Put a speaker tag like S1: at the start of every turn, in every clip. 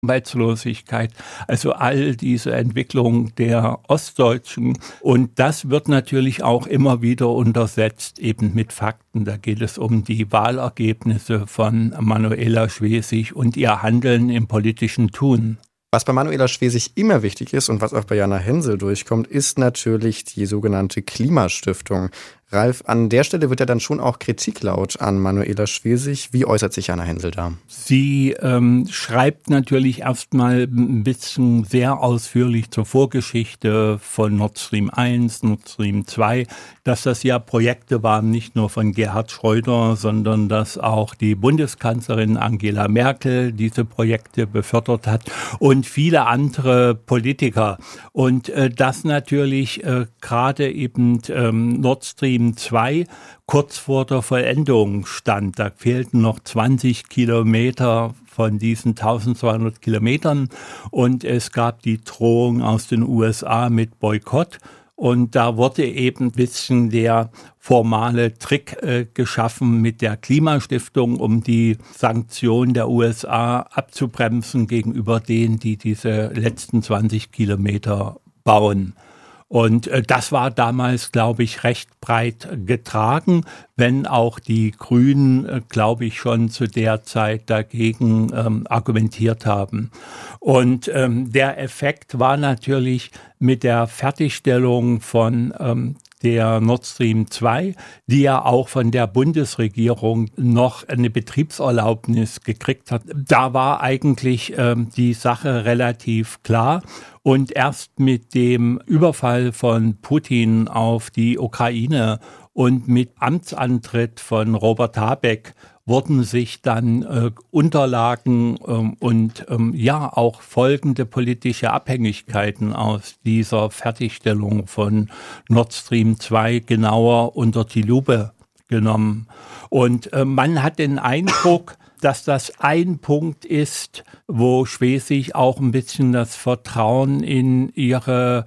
S1: Arbeitslosigkeit, also all diese Entwicklung der Ostdeutschen. Und das wird natürlich auch immer wieder untersetzt, eben mit Fakten. Da geht es um die Wahlergebnisse von Manuela Schwesig und ihr Handeln im politischen Tun.
S2: Was bei Manuela Schwesig immer wichtig ist und was auch bei Jana Hensel durchkommt, ist natürlich die sogenannte Klimastiftung. Ralf, an der Stelle wird ja dann schon auch Kritik laut an Manuela Schwesig. Wie äußert sich Jana Hensel da?
S1: Sie schreibt natürlich erstmal ein bisschen sehr ausführlich zur Vorgeschichte von Nord Stream 1, Nord Stream 2, dass das ja Projekte waren, nicht nur von Gerhard Schröder, sondern dass auch die Bundeskanzlerin Angela Merkel diese Projekte befördert hat und viele andere Politiker. Und das natürlich gerade eben Nord Stream 2 kurz vor der Vollendung stand. Da fehlten noch 20 Kilometer von diesen 1200 Kilometern und es gab die Drohung aus den USA mit Boykott. Und da wurde eben ein bisschen der formale Trick geschaffen mit der Klimastiftung, um die Sanktionen der USA abzubremsen gegenüber denen, die diese letzten 20 Kilometer bauen. Und das war damals, glaube ich, recht breit getragen, wenn auch die Grünen, glaube ich, schon zu der Zeit dagegen argumentiert haben. Und der Effekt war natürlich mit der Fertigstellung von der Nord Stream 2, die ja auch von der Bundesregierung noch eine Betriebserlaubnis gekriegt hat. Da war eigentlich die Sache relativ klar. Und erst mit dem Überfall von Putin auf die Ukraine und mit Amtsantritt von Robert Habeck wurden sich dann Unterlagen und auch folgende politische Abhängigkeiten aus dieser Fertigstellung von Nord Stream 2 genauer unter die Lupe genommen. Und man hat den Eindruck, dass das ein Punkt ist, wo Schwesig auch ein bisschen das Vertrauen in ihre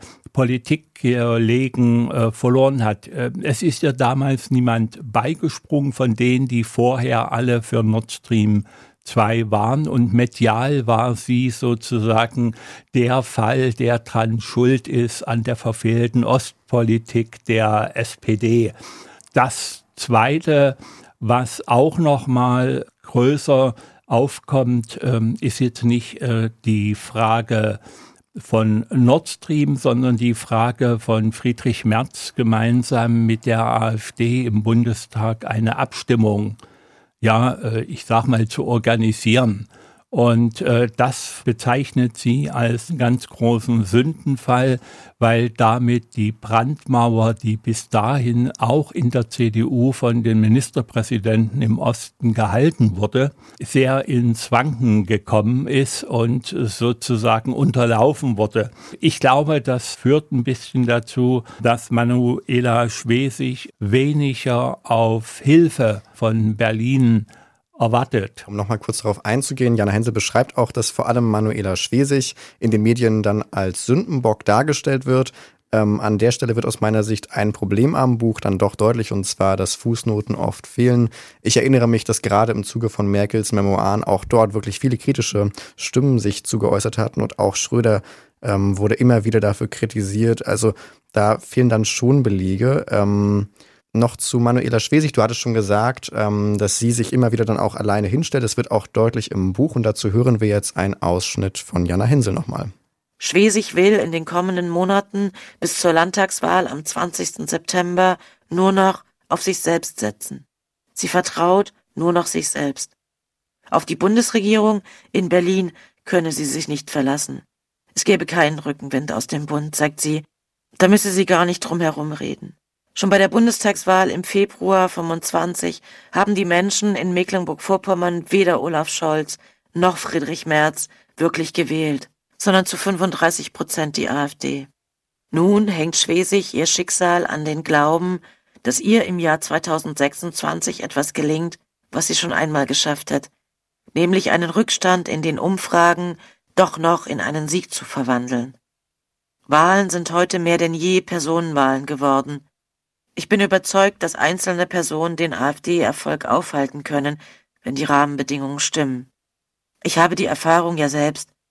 S1: Politiklegen verloren hat. Es ist ja damals niemand beigesprungen von denen, die vorher alle für Nord Stream 2 waren und medial war sie sozusagen der Fall, der dran schuld ist an der verfehlten Ostpolitik der SPD. Das Zweite, was auch noch mal größer aufkommt, ist jetzt nicht die Frage von Nord Stream, sondern die Frage von Friedrich Merz gemeinsam mit der AfD im Bundestag eine Abstimmung, ich sag mal, zu organisieren. Und das bezeichnet sie als einen ganz großen Sündenfall, weil damit die Brandmauer, die bis dahin auch in der CDU von den Ministerpräsidenten im Osten gehalten wurde, sehr ins Wanken gekommen ist und sozusagen unterlaufen wurde. Ich glaube, das führt ein bisschen dazu, dass Manuela Schwesig weniger auf Hilfe von Berlin erwartet.
S2: Um nochmal kurz darauf einzugehen, Jana Hensel beschreibt auch, dass vor allem Manuela Schwesig in den Medien dann als Sündenbock dargestellt wird. An der Stelle wird aus meiner Sicht ein Problem am Buch dann doch deutlich, und zwar, dass Fußnoten oft fehlen. Ich erinnere mich, dass gerade im Zuge von Merkels Memoiren auch dort wirklich viele kritische Stimmen sich zugeäußert hatten und auch Schröder wurde immer wieder dafür kritisiert. Also da fehlen dann schon Belege. Noch zu Manuela Schwesig, du hattest schon gesagt, dass sie sich immer wieder dann auch alleine hinstellt. Das wird auch deutlich im Buch und dazu hören wir jetzt einen Ausschnitt von Jana Hensel nochmal.
S3: Schwesig will in den kommenden Monaten bis zur Landtagswahl am 20. September nur noch auf sich selbst setzen. Sie vertraut nur noch sich selbst. Auf die Bundesregierung in Berlin könne sie sich nicht verlassen. Es gäbe keinen Rückenwind aus dem Bund, sagt sie. Da müsse sie gar nicht drum herum reden. Schon bei der Bundestagswahl im Februar 25 haben die Menschen in Mecklenburg-Vorpommern weder Olaf Scholz noch Friedrich Merz wirklich gewählt, sondern zu 35% die AfD. Nun hängt Schwesig ihr Schicksal an den Glauben, dass ihr im Jahr 2026 etwas gelingt, was sie schon einmal geschafft hat, nämlich einen Rückstand in den Umfragen doch noch in einen Sieg zu verwandeln. Wahlen sind heute mehr denn je Personenwahlen geworden. Ich bin überzeugt, dass einzelne Personen den AfD-Erfolg aufhalten können, wenn die Rahmenbedingungen stimmen. Ich habe die Erfahrung ja selbst